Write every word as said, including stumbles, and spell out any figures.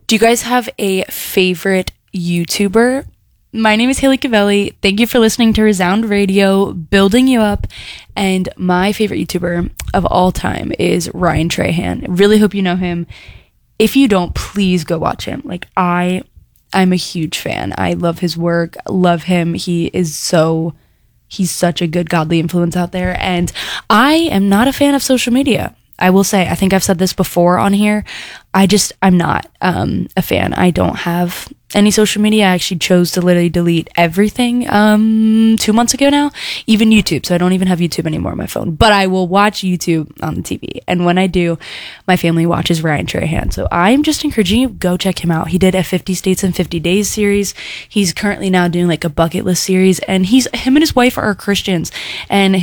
Do you guys have a favorite YouTuber? My name is Haley Cavelli. Thank you for listening to Resound Radio, building you up. And my favorite YouTuber of all time is Ryan Trahan. I really hope you know him. If you don't, please go watch him. Like, I, I'm a huge fan. I love his work. Love him. He is so, he's such a good godly influence out there. And I am not a fan of social media. I will say, I think I've said this before on here. I just, I'm not um, a fan. I don't have any social media. I actually chose to literally delete everything um, two months ago now, even YouTube. So I don't even have YouTube anymore on my phone, but I will watch YouTube on the T V. And when I do, my family watches Ryan Trahan. So I'm just encouraging you, go check him out. He did a fifty States in fifty Days series. He's currently now doing like a bucket list series, and he's, him and his wife are Christians, and